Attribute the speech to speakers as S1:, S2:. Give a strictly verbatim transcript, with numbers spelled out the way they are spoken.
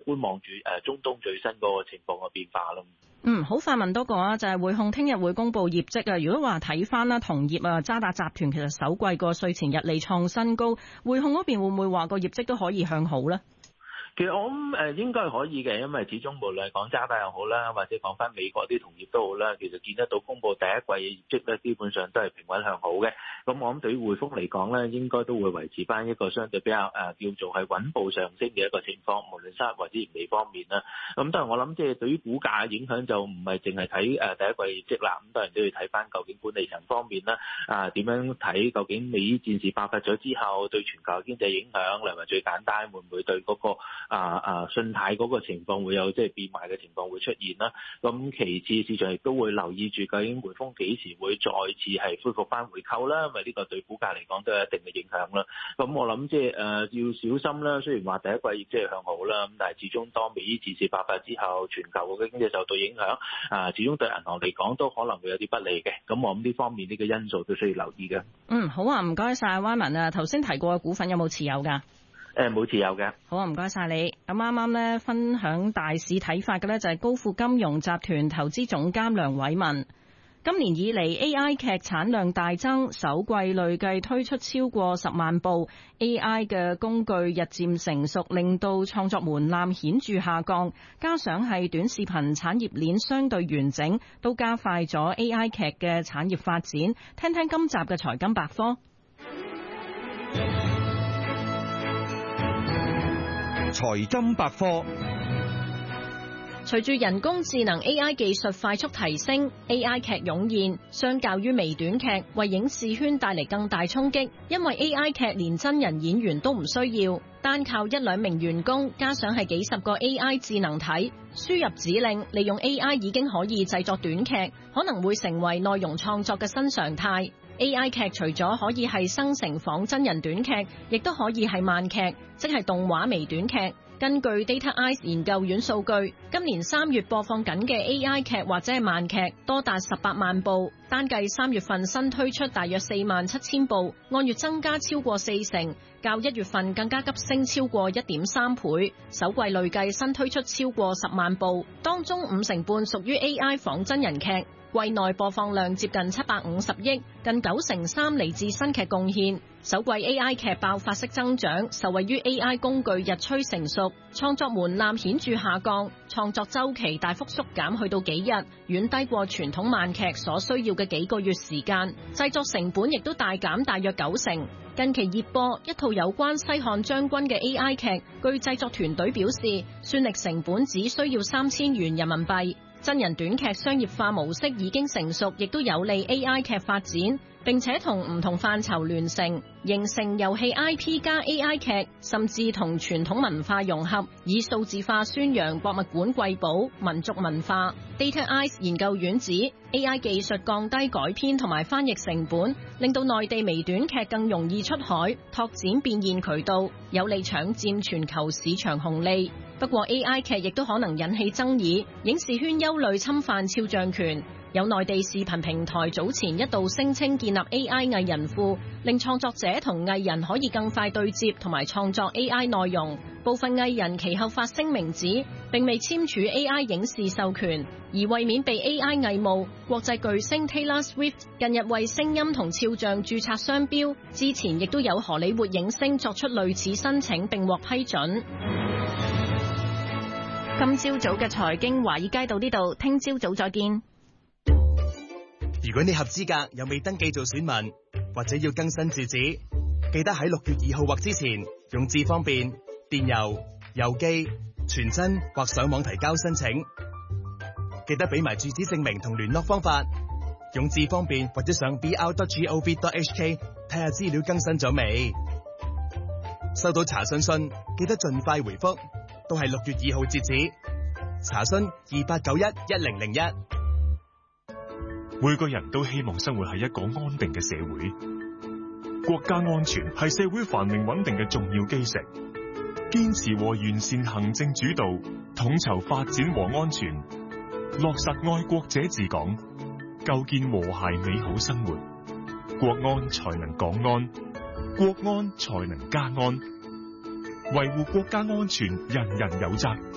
S1: 觀望住誒中東最新嗰個情況嘅變化咯。
S2: 嗯，好快問多個啊，就係匯控聽日會公布業績啊。如果話睇翻啦，同業啊渣打集團其實首季個稅前溢利創新高，匯控嗰邊會唔會話個業績都可以向好咧？
S1: 其實我諗誒應該可以嘅，因為始終無論講渣打又好啦，或者講翻美國啲同業都好啦，其實見得到公佈第一季嘅業績咧，基本上都係平穩向好嘅。咁我諗對於匯豐嚟講咧，應該都會維持翻一個相對比較誒、呃、叫做係穩步上升嘅一個情況，無論收入或者盈利方面啦。咁當然我諗即係對於股價嘅影響就唔係淨係睇誒第一季業績啦，咁當然都要睇翻究竟管理層方面啦，啊點樣睇究竟美伊戰事爆發咗之後對全球經濟影響，例如話最簡單會唔會對嗰、那個啊啊信貸嗰個情況會有即係變賣嘅情況會出現啦。咁其次市場亦都會留意住究竟匯豐幾時會再次係恢復翻回購啦，因為呢個對股價嚟講都有一定嘅影響啦。咁我諗即係誒要小心啦。雖然話第一季業績係向好啦，咁但係始終當美伊戰事爆發之後，全球嘅經濟受到影響，啊始終對銀行嚟講都可能會有啲不利嘅。咁我諗呢方面呢個因素都需要留意嘅。
S2: 嗯，好啊，唔該晒歪文啊。頭先提過嘅股份有冇持有㗎？
S1: 誒冇持有嘅。
S2: 好啊，唔該晒你。咁啱啱咧分享大市睇法嘅咧就係高富金融集團投資總監梁偉文。今年以嚟 A I 劇產量大增，首季累計推出超過十萬部 A I 嘅工具日漸成熟，令到創作門檻顯著下降。加上係短視頻產業鏈相對完整，都加快咗 A I 劇嘅產業發展。聽聽今集嘅財金百科。
S3: 財金百科。
S4: 隨住人工智能 A I 技術快速提升 ，A I 劇湧現，相較於微短劇，為影視圈帶嚟更大衝擊。因為 A I 劇連真人演員都唔需要，單靠一兩名員工，加上係幾十個 A I 智能體，輸入指令，利用 A I 已經可以製作短劇，可能會成為內容創作嘅新常態。A I 劇除咗可以係生成仿真人短劇，亦都可以係慢劇，即係動畫微短劇。根據 Data Eyes 研究院數據，今年三月播放緊嘅 A I 劇或者係慢劇多達十八萬部，單計三月份新推出大約四萬七千部，按月增加超過四成，較一月份更加急升超過一點三倍。首季累計新推出超過十萬部，當中五成半屬於 A I 仿真人劇。季內播放量接近七百五十億，近九成三嚟自新劇貢獻。首季 A I 劇爆發式增長，受惠於 A I 工具日趨成熟，創作門檻顯著下降，創作週期大幅縮減去到幾日，遠低過傳統慢劇所需要嘅幾個月時間。製作成本亦都大減大約九成。近期熱播一套有關西漢將軍嘅 A I 劇，據製作團隊表示，算力成本只需要三千元人民幣。真人短劇商業化模式已經成熟，亦都有利 A I 劇發展，並且同唔同範疇聯成，形成遊戲 I P 加 A I 劇，甚至同傳統文化融合，以數字化宣揚博物館瑰寶、民族文化。Data Eyes 研究院指 A I 技術降低改編同埋翻譯成本，令到內地微短劇更容易出海，拓展變現渠道，有利搶佔全球市場紅利。不過 A I 劇亦都可能引起爭議，影視圈憂慮侵犯肖像權。有內地視頻平台早前一度聲稱建立 A I 藝人庫，令創作者同藝人可以更快對接同埋創作 A I 內容。部分藝人其後發聲明指並未簽署 A I 影視授權，而為免被 A I 偽冒，國際巨星 Taylor Swift 近日為聲音同肖像註冊商標，之前亦都有荷里活影星作出類似申請並獲批准。
S2: 今朝早嘅財經華爾街到呢度，聽朝早再見。
S3: 如果你合資格又未登記做選民，或者要更新住址，記得喺六月二號或之前用智方便、電郵、郵寄、傳真或上網提交申請。記得俾埋住址證明同聯絡方法。用智方便或者上 b r dot gov dot h k 睇下資料更新咗未。收到查詢信，記得盡快回覆。都係六月二號截止。查詢二八九一一零零一。
S5: 每個人都希望生活喺一個安定嘅社會，國家安全係社會繁榮穩定嘅重要基石。堅持和完善行政主導，統籌發展和安全，落實愛國者治港，構建和諧美好生活。國安才能港安，國安才能家安。維護國家安全，人人有責。